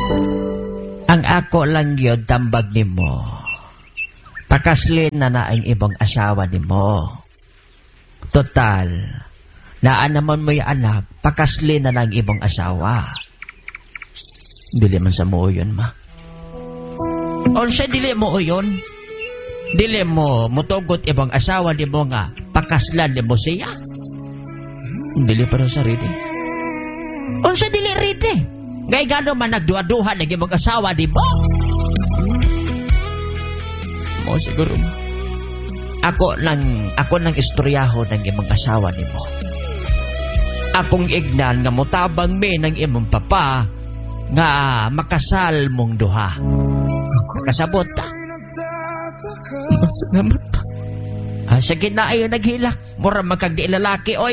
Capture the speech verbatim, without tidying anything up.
Ang ako lang yun tambag nimo. Pakaslin na na ang ibang asawa nimo. Total, naan naman mo yung anak, pakaslin na na ang ibang asawa. Dili man sa mo yun, ma. O siya, dili mo yun. Dili mo, mutugot ibang asawa nimo nga, pakaslan nimo siya. Dili pa rin sa ridi. O siya, dili ridi. Ngay gano man nagduha-duha ng ibang asawa nimo. Mo siguro, ma. Ako lang, ako lang istoryaho ng imong asawa nimo. Akong ignan nga mutabang me ng imong papa nga makasal mong duha. Kasabot ta. Salamat pa. Ah, sige na ayo naghila. Mura magkagdi lalaki oy.